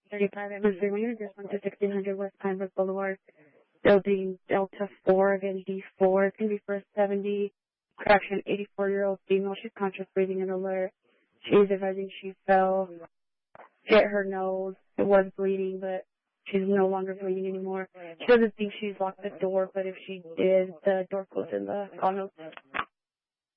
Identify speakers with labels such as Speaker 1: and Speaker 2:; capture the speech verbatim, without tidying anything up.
Speaker 1: thirty-five at Missouri Marine, just went to sixteen hundred West Pinebrook Boulevard, building Delta four, again D four. It's going to be for a seventy, correction, eighty-four-year-old female. She's conscious breathing and alert. She's advising she fell, hit her nose. It was bleeding, but she's no longer bleeding anymore. She doesn't think she's locked the door, but if she did, the door closed in the call notes.